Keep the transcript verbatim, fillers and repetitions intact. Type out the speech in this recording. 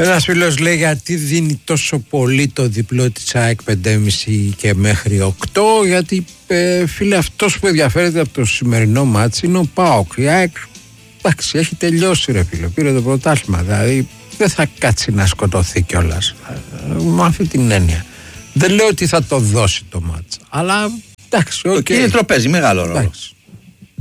Ένας φίλος λέει γιατί δίνει τόσο πολύ το διπλό της ΑΕΚ πέντε και μισή και μέχρι οκτώ, γιατί ε, φίλε αυτός που ενδιαφέρεται από το σημερινό μάτς είναι ο ΠΑΟΚ. Η ΑΕΚ εντάξει, έχει τελειώσει ρε φίλε, πήρε το πρωτάθλημα, δηλαδή δεν θα κάτσει να σκοτωθεί κιόλας με αυτή την έννοια. Δεν λέω ότι θα το δώσει το μάτς, αλλά εντάξει, okay. Το κίνητρο παίζει μεγάλο ρόλο. Εντάξει.